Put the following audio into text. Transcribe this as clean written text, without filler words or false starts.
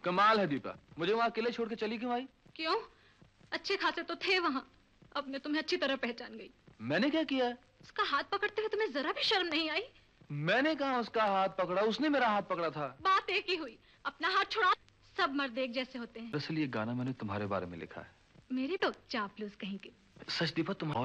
कमाल है दीपा, मुझे वहाँ अकेले छोड़ के चली क्यों आई? क्यों? अच्छे खासे तो थे वहाँ। अब मैं तुम्हें अच्छी तरह पहचान गई। मैंने क्या किया है? उसका हाथ पकड़ते हुए तुम्हें जरा भी शर्म नहीं आई? मैंने कहा उसका हाथ पकड़ा, उसने मेरा हाथ पकड़ा था। बात एक ही हुई। अपना हाथ छुड़ाओ। सब मर्द एक जैसे होते हैं। दरअसल ये गाना मैंने तुम्हारे बारे में लिखा है। मेरी तो चापलूस कहीं की। सच दीपा, तुम